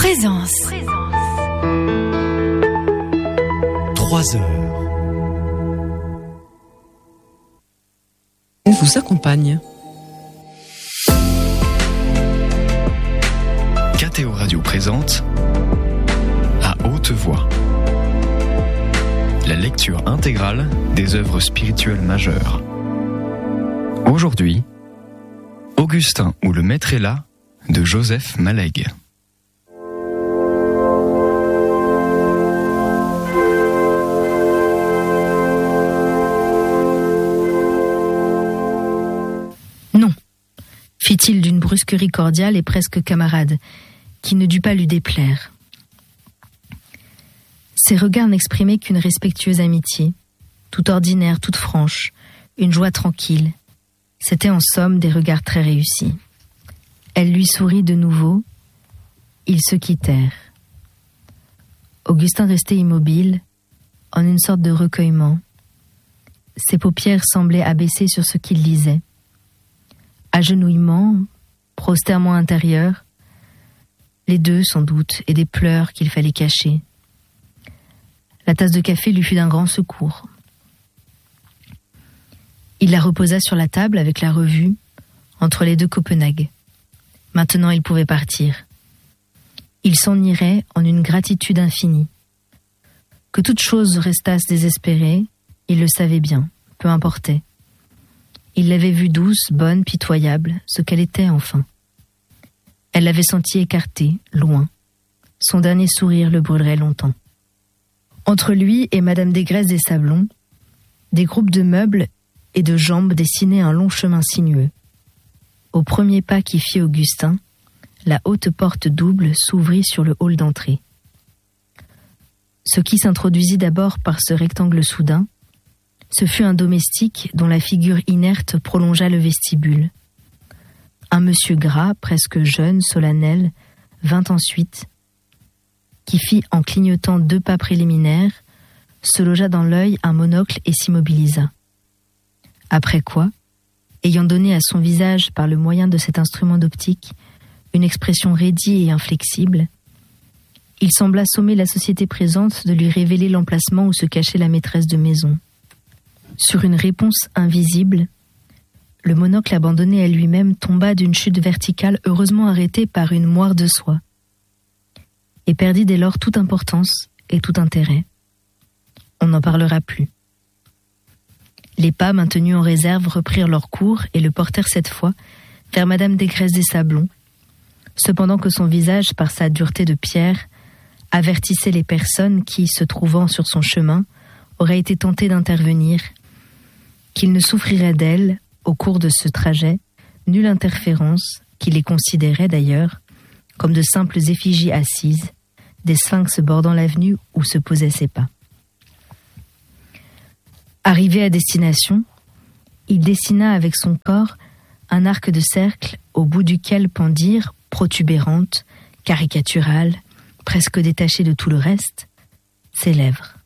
Présence. 3 heures. On vous accompagne. KTO Radio présente À haute voix la lecture intégrale des œuvres spirituelles majeures. Aujourd'hui, Augustin ou le Maître est là de Joseph Malegue. Non, fit-il d'une brusquerie cordiale et presque camarade, qui ne dut pas lui déplaire. Ses regards n'exprimaient qu'une respectueuse amitié, toute ordinaire, toute franche, une joie tranquille. C'étaient en somme des regards très réussis. Elle lui sourit de nouveau. Ils se quittèrent. Augustin restait immobile, en une sorte de recueillement. Ses paupières semblaient abaissées sur ce qu'il lisait. Agenouillement, prosternement intérieur, les deux sans doute, et des pleurs qu'il fallait cacher. La tasse de café lui fut d'un grand secours. Il la reposa sur la table avec la revue, entre les deux Copenhague. Maintenant il pouvait partir. Il s'en irait en une gratitude infinie. Que toute chose restasse désespérée, il le savait bien, peu importait. Il l'avait vue douce, bonne, pitoyable, ce qu'elle était enfin. Elle l'avait sentie écartée, loin. Son dernier sourire le brûlerait longtemps. Entre lui et Madame Desgresses des Sablons, des groupes de meubles et de jambes dessinaient un long chemin sinueux. Au premier pas qui fit Augustin, la haute porte double s'ouvrit sur le hall d'entrée. Ce qui s'introduisit d'abord par ce rectangle soudain, ce fut un domestique dont la figure inerte prolongea le vestibule. Un monsieur gras, presque jeune, solennel, vint ensuite, qui fit, en clignotant 2 pas préliminaires, se logea dans l'œil un monocle et s'immobilisa. Après quoi, ayant donné à son visage par le moyen de cet instrument d'optique une expression raidie et inflexible, il sembla sommer la société présente de lui révéler l'emplacement où se cachait la maîtresse de maison. Sur une réponse invisible, le monocle abandonné à lui-même tomba d'une chute verticale heureusement arrêtée par une moire de soie, et perdit dès lors toute importance et tout intérêt. On n'en parlera plus. Les pas maintenus en réserve reprirent leur cours et le portèrent cette fois vers Madame Desgresses des Sablons, cependant que son visage, par sa dureté de pierre, avertissait les personnes qui, se trouvant sur son chemin, auraient été tentées d'intervenir, qu'il ne souffrirait d'elles, au cours de ce trajet, nulle interférence, qui les considérait d'ailleurs comme de simples effigies assises, des sphinx bordant l'avenue où se posaient ses pas. Arrivé à destination, il dessina avec son corps un arc de cercle au bout duquel pendirent, protubérantes, caricaturales, presque détachées de tout le reste, ses lèvres.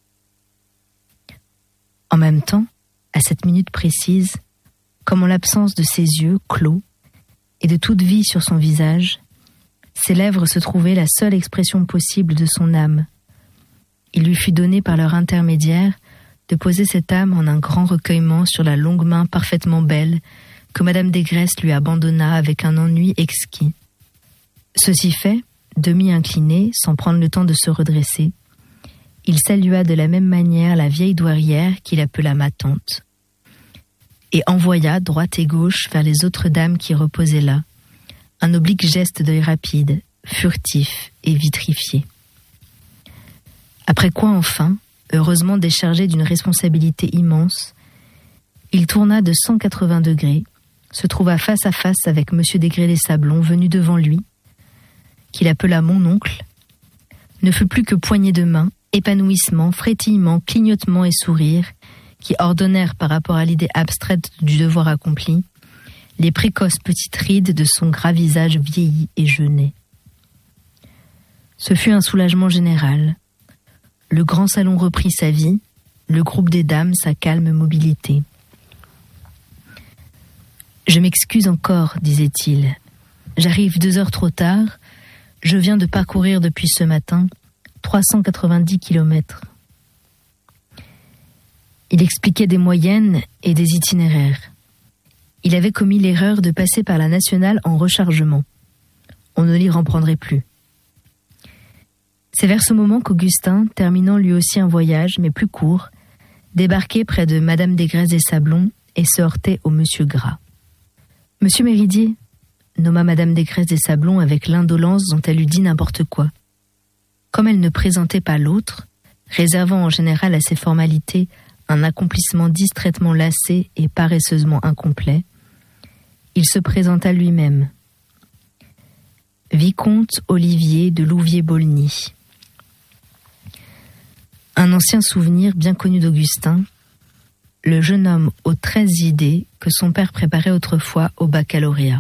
En même temps, à cette minute précise, comme en l'absence de ses yeux clos et de toute vie sur son visage, ses lèvres se trouvaient la seule expression possible de son âme. Il lui fut donné par leur intermédiaire de poser cette âme en un grand recueillement sur la longue main parfaitement belle que Madame Desgresses lui abandonna avec un ennui exquis. Ceci fait, demi-incliné, sans prendre le temps de se redresser, il salua de la même manière la vieille douairière qu'il appela ma tante, et envoya droite et gauche vers les autres dames qui reposaient là, un oblique geste d'œil rapide, furtif et vitrifié. Après quoi enfin, heureusement déchargé d'une responsabilité immense, il tourna de 180 degrés, se trouva face à face avec Monsieur Desgresses des Sablons venu devant lui, qu'il appela mon oncle, ne fut plus que poignées de main, épanouissement, frétillement, clignotement et sourire, qui ordonnèrent par rapport à l'idée abstraite du devoir accompli, les précoces petites rides de son gras visage vieilli et jeuné. Ce fut un soulagement général. Le grand salon reprit sa vie, le groupe des dames sa calme mobilité. « Je m'excuse encore, disait-il. J'arrive 2 heures trop tard. Je viens de parcourir depuis ce matin 390 kilomètres. Il expliquait des moyennes et des itinéraires. Il avait commis l'erreur de passer par la nationale en rechargement. On ne l'y reprendrait plus. C'est vers ce moment qu'Augustin, terminant lui aussi un voyage, mais plus court, débarquait près de Madame Desgrès des Sablons et se heurtait au Monsieur Gras. « Monsieur Méridier », nomma Madame Desgrès des Sablons avec l'indolence dont elle eût dit n'importe quoi. Comme elle ne présentait pas l'autre, réservant en général à ses formalités un accomplissement distraitement lassé et paresseusement incomplet, il se présenta lui-même. Vicomte Olivier de Louviers-Bolny. Un ancien souvenir bien connu d'Augustin, le jeune homme aux 13 idées que son père préparait autrefois au baccalauréat.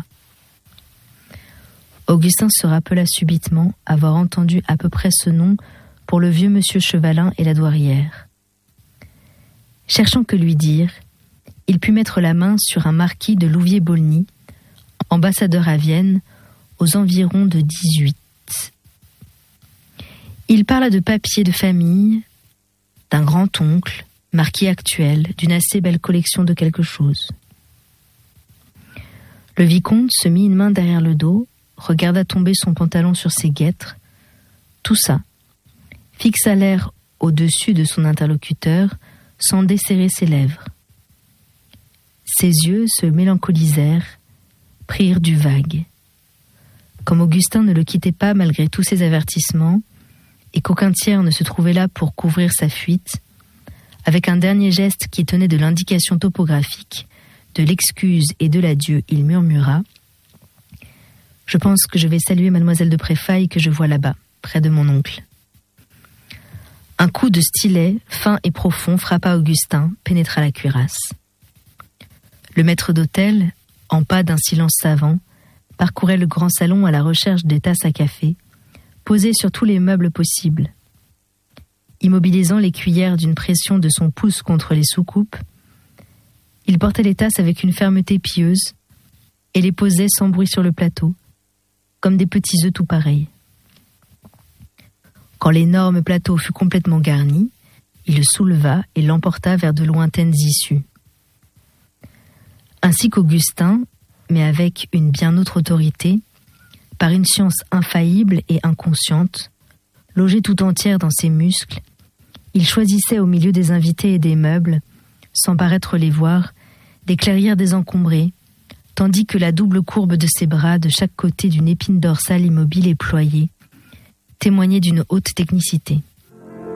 Augustin se rappela subitement avoir entendu à peu près ce nom pour le vieux monsieur Chevalin et la douairière. Cherchant que lui dire, il put mettre la main sur un marquis de Louviers-Bolny, ambassadeur à Vienne, aux environs de 18. Il parla de papiers de famille, d'un grand-oncle, marquis actuel, d'une assez belle collection de quelque chose. Le vicomte se mit une main derrière le dos, regarda tomber son pantalon sur ses guêtres, toussa, fixa l'air au-dessus de son interlocuteur sans desserrer ses lèvres. Ses yeux se mélancolisèrent, prirent du vague. Comme Augustin ne le quittait pas malgré tous ses avertissements, et qu'aucun tiers ne se trouvait là pour couvrir sa fuite, avec un dernier geste qui tenait de l'indication topographique, de l'excuse et de l'adieu, il murmura « Je pense que je vais saluer mademoiselle de Préfaille que je vois là-bas, près de mon oncle. » Un coup de stylet, fin et profond, frappa Augustin, pénétra la cuirasse. Le maître d'hôtel, en pas d'un silence savant, parcourait le grand salon à la recherche des tasses à café, posées sur tous les meubles possibles. Immobilisant les cuillères d'une pression de son pouce contre les soucoupes, il portait les tasses avec une fermeté pieuse et les posait sans bruit sur le plateau, comme des petits œufs tout pareils. Quand l'énorme plateau fut complètement garni, il le souleva et l'emporta vers de lointaines issues. Ainsi qu'Augustin, mais avec une bien autre autorité, par une science infaillible et inconsciente, logée tout entière dans ses muscles, il choisissait au milieu des invités et des meubles, sans paraître les voir, des clairières désencombrées, tandis que la double courbe de ses bras de chaque côté d'une épine dorsale immobile et ployée témoignait d'une haute technicité.